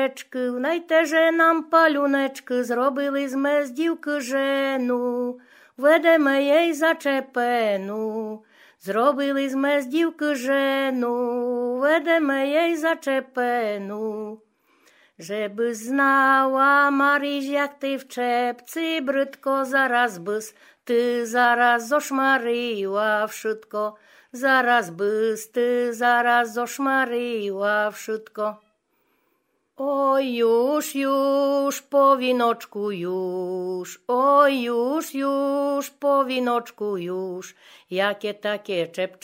Najteže нам палюнечки, зробили з ме з дівки жену, ведеме їй зачепену. Зробили з ме з дівки жену, ведеме їй зачепену. Żeby znała Maryś, jak ty w czepcy, brytko zaraz bys, ty zaraz zoszmaryła wszystko, zaraz bys, ty zaraz zoszmaryła wszystko. Oj już, po winoczku już, oj już, po winoczku już, jakie takie czepcze.